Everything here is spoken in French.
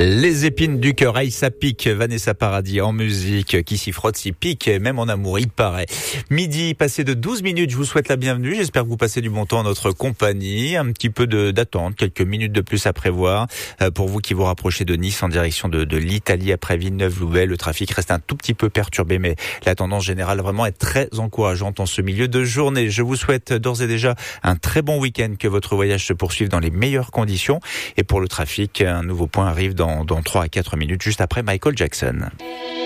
Les épines du cœur, aïe ça pique, Vanessa Paradis en musique, qui s'y frotte, s'y pique, même en amour, il paraît. Midi, passé de 12 minutes, je vous souhaite la bienvenue, j'espère que vous passez du bon temps en notre compagnie, un petit peu d'attente, quelques minutes de plus à prévoir, pour vous qui vous rapprochez de Nice en direction de l'Italie après Villeneuve-Loubet, le trafic reste un tout petit peu perturbé, mais la tendance générale vraiment est très encourageante en ce milieu de journée. Je vous souhaite d'ores et déjà un très bon week-end, que votre voyage se poursuive dans les meilleures conditions, et pour le trafic, un nouveau point arrive dans 3 à 4 minutes, juste après Michael Jackson.